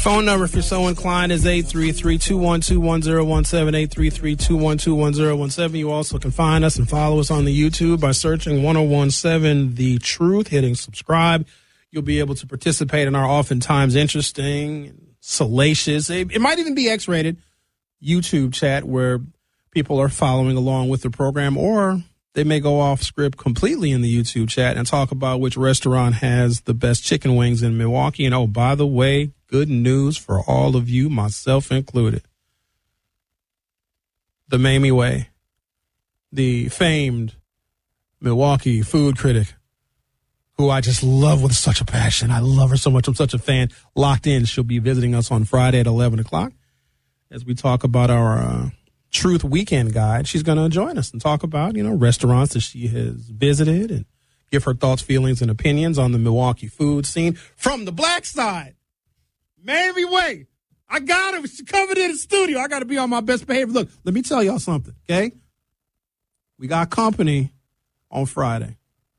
Phone number, if you're so inclined, is 833-212-1017, 833-212-1017. You also can find us and follow us on the YouTube by searching 1017 The Truth, hitting subscribe. You'll be able to participate in our oftentimes interesting, salacious, it might even be X-rated YouTube chat where people are following along with the program, or they may go off script completely in the YouTube chat and talk about which restaurant has the best chicken wings in Milwaukee. And, oh, by the way, good news for all of you, myself included. The Mamie Way, the famed Milwaukee food critic, who I just love with such a passion. I love her so much. I'm such a fan. Locked in. She'll be visiting us on Friday at 11 o'clock as we talk about our Truth Weekend Guide. She's going to join us and talk about, restaurants that she has visited and give her thoughts, feelings, and opinions on the Milwaukee food scene from the black side. Mamie Way. I got her. She's coming in the studio. I got to be on my best behavior. Look, let me tell y'all something, okay? We got company on Friday.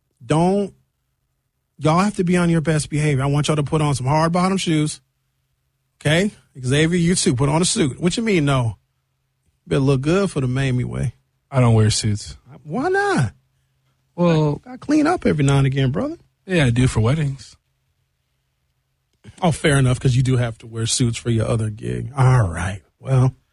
Y'all have to be on your best behavior. I want y'all to put on some hard bottom shoes, okay? Xavier, you too. Put on a suit. What you mean, no? Better look good for the Mamie Way. I don't wear suits. Why not? Well, I clean up every now and again, brother. Yeah, I do for weddings. Oh, fair enough, because you do have to wear suits for your other gig. All right. Well,